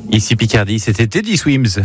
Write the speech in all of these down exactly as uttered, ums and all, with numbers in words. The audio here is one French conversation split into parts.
Ici Picardie, c'était Teddy Swims.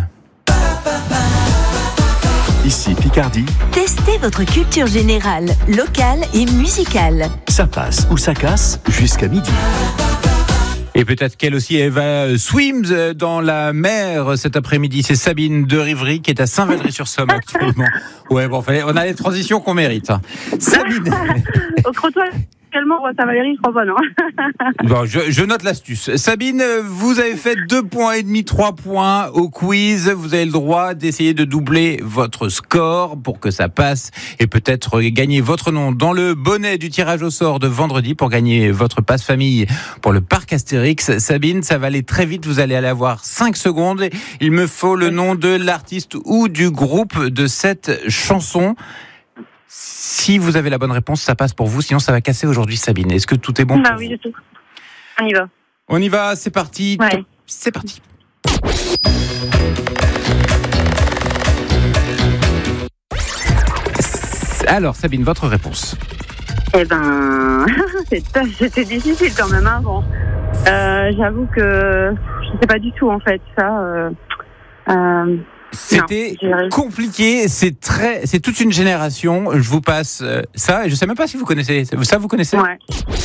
Ici Picardie. Testez votre culture générale, locale et musicale. Ça passe ou ça casse jusqu'à midi. Et peut-être qu'elle aussi, elle va swims dans la mer cet après-midi. C'est Sabine de Rivry qui est à Saint-Valery-sur-Somme actuellement. Ouais, bon, fallait, on a les transitions qu'on mérite. Sabine. Au trottoir, actuellement, Saint-Valery, je crois pas, non. Bon, je, je note l'astuce. Sabine, vous avez fait deux points et demi, trois points au quiz. Vous avez le droit d'essayer de doubler votre score pour que ça passe et peut-être gagner votre nom dans le bonnet du tirage au sort de vendredi pour gagner votre passe-famille pour le parc Astérix. Sabine, ça va aller très vite. Vous allez aller avoir cinq secondes. Il me faut le nom de l'artiste ou du groupe de cette chanson. Si vous avez la bonne réponse, ça passe pour vous. Sinon, ça va casser aujourd'hui, Sabine. Est-ce que tout est bon? Bah pour oui, vous? du tout. On y va. On y va, c'est parti. Ouais. C'est parti. Alors, Sabine, votre réponse? Eh ben, c'était difficile quand même, hein, bon. Euh, j'avoue que je sais pas du tout, en fait, ça. Euh, euh, C'était non, compliqué, c'est très, c'est toute une génération. Je vous passe euh, ça, et je sais même pas si vous connaissez. Ça, vous connaissez? Ouais.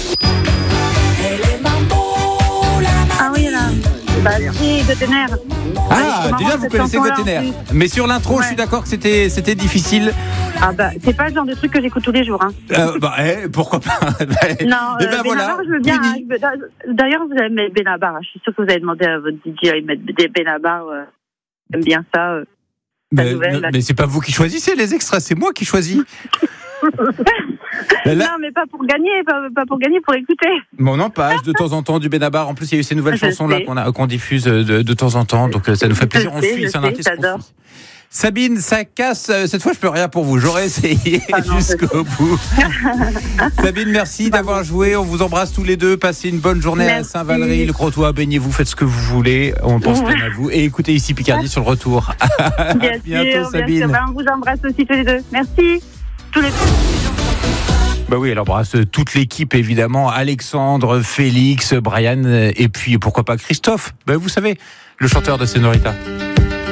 Ah oui, là. Bah si, Gotener. Ah, déjà vous connaissez Gotener. Mais sur l'intro, ouais. Je suis d'accord que c'était, c'était difficile. Ah bah, c'est pas le genre de truc que j'écoute tous les jours. Hein. Euh, bah, eh, pourquoi pas? Non, et ben euh, Benabar, voilà. je veux bien. Hein, je... D'ailleurs, vous allez mettre Benabar. Je suis sûre que vous avez demandé à votre D J de mettre des Benabar. Euh... J'aime bien ça. Euh... Mais, nouvelle, non, mais c'est pas vous qui choisissez les extraits, c'est moi qui choisis. Là... Non, mais pas pour gagner, pas, pas pour gagner, pour écouter. Bon, on en passe de temps en temps du Benabar. En plus, il y a eu ces nouvelles je chansons sais. là qu'on, a, qu'on diffuse de, de temps en temps, donc ça nous fait plaisir. Je on sais, suit, je c'est un sais, artiste j'adore. qu'on suit. Sabine, ça casse. Cette fois, je peux rien pour vous. J'aurais essayé ah non, jusqu'au bout. Sabine, merci d'avoir joué. On vous embrasse tous les deux. Passez une bonne journée merci. À Saint-Valery. Le Crotoy, baignez-vous, faites ce que vous voulez. On pense bien à vous. Et écoutez ici Picardie sur le retour. Bien à bientôt, sûr, Sabine. Bien sûr. Ben, on vous embrasse aussi tous les deux. Merci. Tous les deux. Bah oui, elle embrasse toute l'équipe évidemment. Alexandre, Félix, Brian et puis pourquoi pas Christophe. Bah vous savez, le chanteur de Senorita.